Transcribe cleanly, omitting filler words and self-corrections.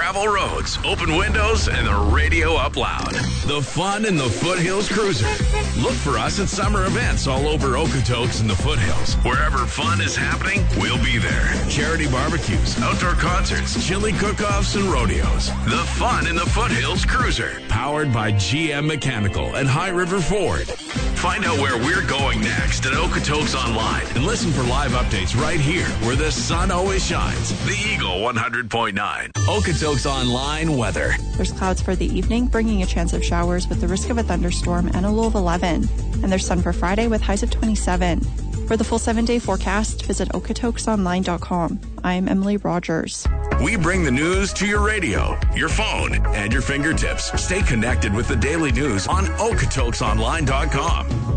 gravel roads, open windows, and the radio up loud. The fun in the Foothills Cruiser. Look for us at summer events all over Okotoks and the Foothills. Wherever fun is happening, we'll be there. Charity barbecues, outdoor concerts, chili cook-offs, and rodeos. The fun in the Foothills Cruiser. Powered by GM Mechanical and High River Ford. Find out where we're going next at Okotoks Online and listen for live updates right here where the sun always shines. The Eagle 100.9. Okotoks Online weather. There's clouds for the evening, bringing a chance of showers with the risk of a thunderstorm and a low of 11. And there's sun for Friday with highs of 27. For the full 7-day forecast, visit okotoksonline.com. I'm Emily Rogers. We bring the news to your radio, your phone, and your fingertips. Stay connected with the daily news on okotoksonline.com.